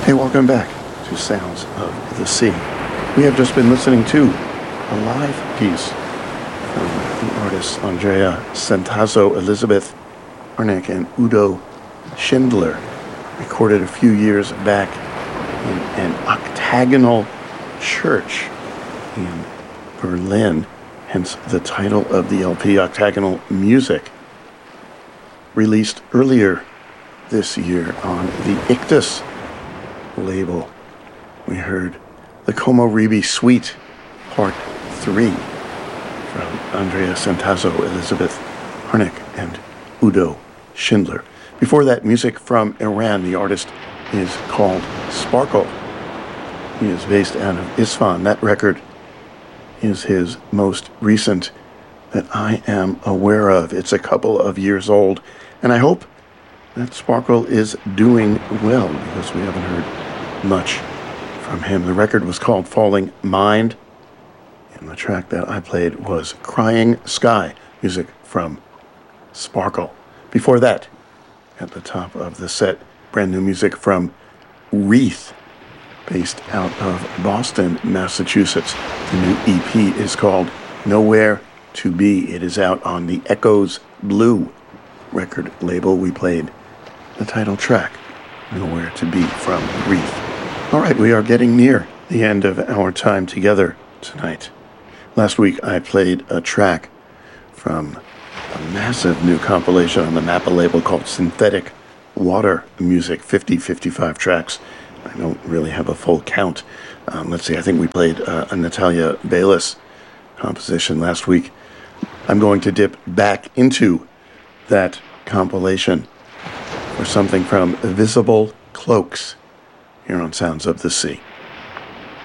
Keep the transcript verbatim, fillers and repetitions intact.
Hey, welcome back to Sounds of the Sea. We have just been listening to a live piece from the artists Andrea Centazzo, Elizabeth Harnick, and Udo Schindler, recorded a few years back in an octagonal church in Berlin, hence the title of the L P, Octagonal Music, released earlier this year on the Ictus label. We heard the Como Ribi Suite, Part three, from Andrea Centazzo, Elizabeth Harnick, and Udo Schindler. Before that, music from Iran. The artist is called Sparkle. He is based out of Isfahan. That record is his most recent that I am aware of. It's a couple of years old, and I hope that Sparkle is doing well, because we haven't heard much from him. The record was called Falling Mind, and the track that I played was Crying Sky, music from Sparkle. Before that, at the top of the set, brand new music from Wreath, based out of Boston, Massachusetts. The new E P is called Nowhere to Be. It is out on the Echoes Blue record label. We played the title track, Nowhere to Be, from Wreath. All right, we are getting near the end of our time together tonight. Last week I played a track from a massive new compilation on the Mappa label called Synthetic Water Music, fifty, fifty-five tracks. I don't really have a full count. Um, let's see, I think we played uh, a Natalia Baylis composition last week. I'm going to dip back into that compilation for something from Visible Cloaks here on Sounds of the Sea.